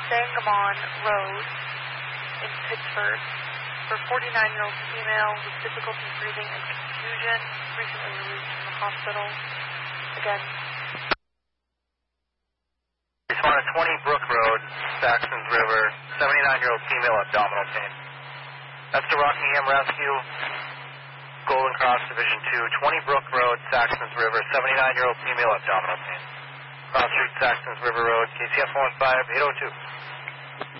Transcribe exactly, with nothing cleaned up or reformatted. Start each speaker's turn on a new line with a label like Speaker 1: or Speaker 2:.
Speaker 1: Sangamon Road in Pittsburgh for forty-nine-year-old female with difficulty breathing and confusion, recently released from the hospital. Again.
Speaker 2: Respond to twenty Brook Road, Saxons River, seventy-nine-year-old female abdominal pain. That's the Rockingham Rescue, Golden Cross Division two, twenty Brook Road, Saxons River, seventy-nine-year-old female abdominal pain. Cross Street, Saxons River Road, K C F one five eight oh two.